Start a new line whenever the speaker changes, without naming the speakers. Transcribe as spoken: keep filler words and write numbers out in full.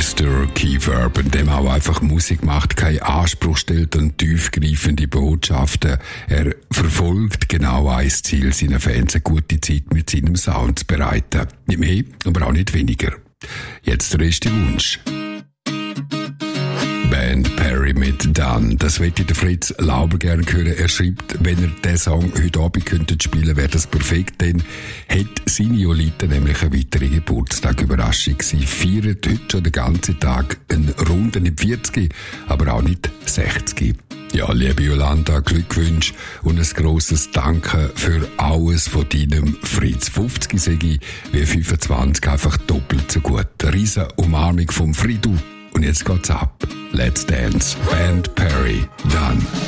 Mister Keith Urban, dem auch einfach Musik macht, keinen Anspruch stellt und tiefgreifende Botschaften. Er verfolgt genau ein Ziel, seinen Fans eine gute Zeit mit seinem Sound zu bereiten. Nicht mehr, aber auch nicht weniger. Jetzt der erste Wunsch. Band Perry mit Done. Das möchte der Fritz Lauber gerne hören. Er schreibt, wenn er diesen Song heute Abend könnte spielen, wäre das perfekt, denn hat seine Jolita nämlich eine weitere Geburtstag-Überraschung. Sie feiert heute schon den ganzen Tag einen runden nicht vierzig, aber auch nicht sechzig. Ja, liebe Jolanda, Glückwünsche und ein grosses Danke für alles von deinem Fritz. fünfzig sage ich, wie fünfundzwanzig einfach doppelt so gut. Eine riesen Umarmung vom Fridu. Und jetzt geht's ab. Let's Dance. Band Perry. Done.